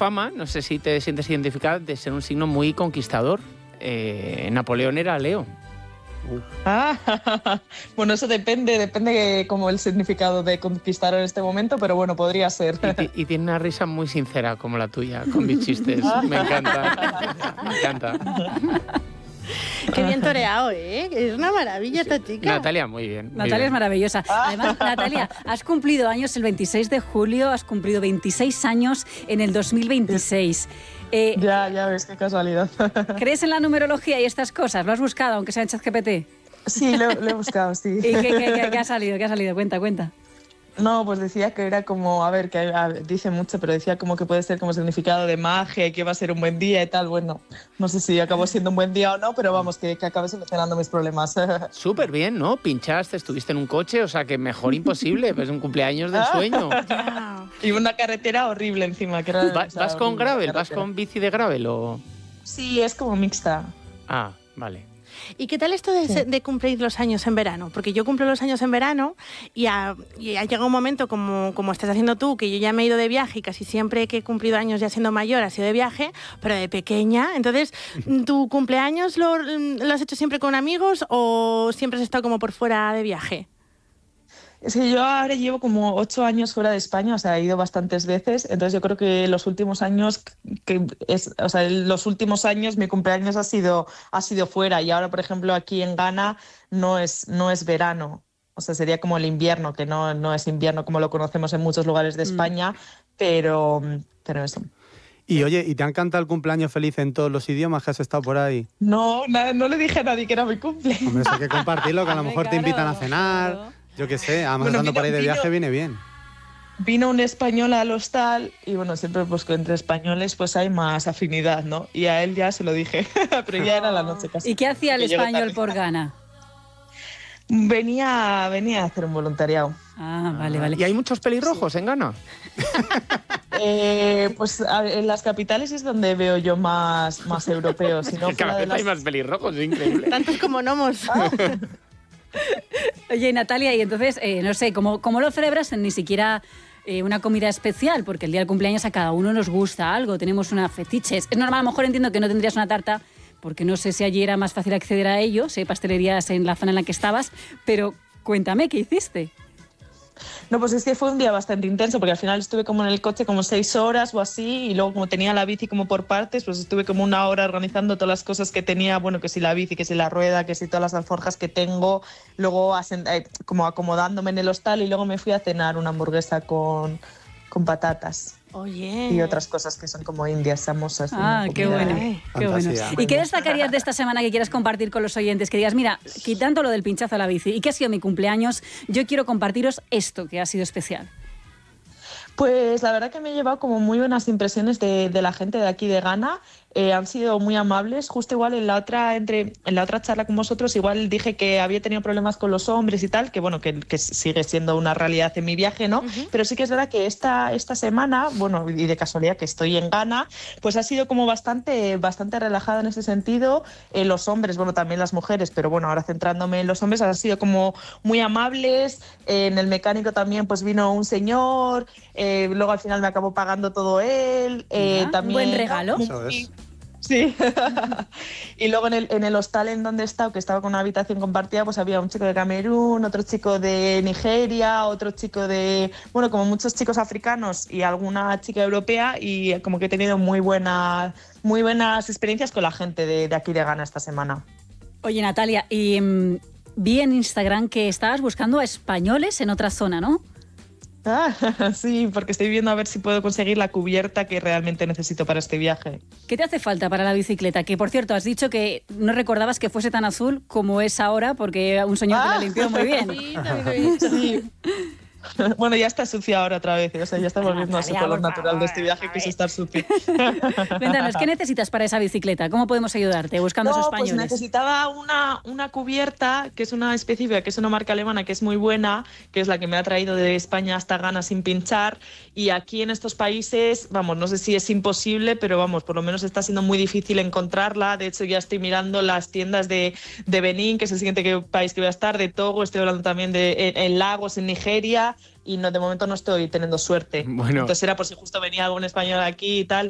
fama, no sé si te sientes identificada, de ser un signo muy conquistador. Napoleón era Leo. Bueno, eso depende como el significado de conquistar en este momento, pero bueno, podría ser. Y tiene una risa muy sincera como la tuya, con mis chistes. Me encanta, me encanta. Qué bien toreado, ¿eh? Es una maravilla esta chica. Natalia, muy bien. Natalia es maravillosa. Además, Natalia, has cumplido años el 26 de julio, has cumplido 26 años en el 2026. Ya ves, qué casualidad. ¿Crees en la numerología y estas cosas? ¿Lo has buscado, aunque sea en ChatGPT? Sí, lo he buscado, sí. ¿Y qué ha salido? ¿Qué ha salido? Cuenta. No, pues decía que era como, dice mucho, pero decía como que puede ser como significado de magia y que va a ser un buen día y tal. Bueno, no sé si acabó siendo un buen día o no, pero vamos, que acabé solucionando mis problemas. Súper bien, ¿no? Pinchaste, estuviste en un coche, o sea que mejor imposible, pues un cumpleaños del sueño. Y una carretera horrible encima. Que era, ¿Vas con gravel? ¿Vas con bici de gravel o...? Sí, es como mixta. Ah, vale. ¿Y qué tal esto de cumplir los años en verano? Porque yo cumplo los años en verano y ha llegado un momento, como estás haciendo tú, que yo ya me he ido de viaje y casi siempre que he cumplido años ya siendo mayor ha sido de viaje, pero de pequeña. Entonces, ¿tu cumpleaños lo has hecho siempre con amigos o siempre has estado como por fuera de viaje? Es que yo ahora llevo como 8 años fuera de España, o sea, he ido bastantes veces, entonces yo creo que los últimos años, mi cumpleaños ha sido fuera, y ahora, por ejemplo, aquí en Ghana no es verano, o sea, sería como el invierno, que no es invierno como lo conocemos en muchos lugares de España, pero eso. Y oye, ¿y te han cantado el cumpleaños feliz en todos los idiomas que has estado por ahí? No le dije a nadie que era mi cumple. Hombre, eso hay que compartirlo, que a lo mejor te invitan a cenar... Claro. Yo qué sé, además estando por ahí de viaje viene bien. Vino un español al hostal y bueno, siempre pues que entre españoles pues hay más afinidad, ¿no? Y a él ya se lo dije, pero ya era la noche casi. ¿Y qué hacía el español por Ghana? Venía a hacer un voluntariado. Ah, vale. ¿Y hay muchos pelirrojos en Ghana? Pues en las capitales es donde veo yo más europeos. Si no, cada vez hay más pelirrojos, es increíble. Tantos como gnomos. Oye, Natalia, y entonces, no sé, ¿cómo lo celebras? Ni siquiera una comida especial, porque el día del cumpleaños a cada uno nos gusta algo, tenemos una fetiches. Es normal, a lo mejor entiendo que no tendrías una tarta, porque no sé si allí era más fácil acceder a ello, si hay pastelerías en la zona en la que estabas, pero cuéntame, ¿qué hiciste? No, pues es que fue un día bastante intenso, porque al final estuve como en el coche como 6 horas o así, y luego como tenía la bici como por partes, pues estuve como 1 hora organizando todas las cosas que tenía, bueno, que si la bici, que si la rueda, que si todas las alforjas que tengo, luego como acomodándome en el hostal, y luego me fui a cenar una hamburguesa con patatas. Oye. Y otras cosas que son como indias famosas. Ah, qué bueno. Qué bueno. ¿Y qué destacarías de esta semana que quieras compartir con los oyentes? Que digas, mira, quitando lo del pinchazo a la bici y que ha sido mi cumpleaños, yo quiero compartiros esto que ha sido especial. Pues la verdad que me he llevado como muy buenas impresiones de la gente de aquí de Ghana. Han sido muy amables. Justo igual en la otra charla con vosotros igual dije que había tenido problemas con los hombres y tal, que bueno, que sigue siendo una realidad en mi viaje, ¿no? Uh-huh. Pero sí que es verdad que esta semana, bueno, y de casualidad que estoy en Ghana, pues ha sido como bastante relajada en ese sentido. Los hombres, bueno, también las mujeres, pero bueno, ahora centrándome en los hombres, han sido como muy amables. En el mecánico también pues vino un señor, luego al final me acabó pagando todo él. También, un buen regalo. Sí. Y luego en el hostal en donde he estado, que estaba con una habitación compartida, pues había un chico de Camerún, otro chico de Nigeria, otro chico bueno, como muchos chicos africanos y alguna chica europea, y como que he tenido muy buenas experiencias con la gente de aquí de Ghana esta semana. Oye, Natalia, y vi en Instagram que estabas buscando a españoles en otra zona, ¿no? Sí, porque estoy viendo a ver si puedo conseguir la cubierta que realmente necesito para este viaje. ¿Qué te hace falta para la bicicleta? Que, por cierto, has dicho que no recordabas que fuese tan azul como es ahora, porque un señor te la limpió muy bien. Sí, también lo he visto. Sí. Bueno, ya está sucia ahora otra vez, o sea, ya está volviendo a su color natural de este viaje, que es estar sucia. Cuéntanos, ¿qué necesitas para esa bicicleta? ¿Cómo podemos ayudarte buscando esos españoles? Pues necesitaba una cubierta, que es una específica, que es una marca alemana que es muy buena, que es la que me ha traído de España hasta Ghana sin pinchar, y aquí en estos países, vamos, no sé si es imposible, pero vamos, por lo menos está siendo muy difícil encontrarla. De hecho, ya estoy mirando las tiendas de Benín, que es el siguiente país que voy a estar, de Togo, estoy hablando también en Lagos, en Nigeria, y no, de momento no estoy teniendo suerte. Bueno. Entonces era por si justo venía algún español aquí y tal,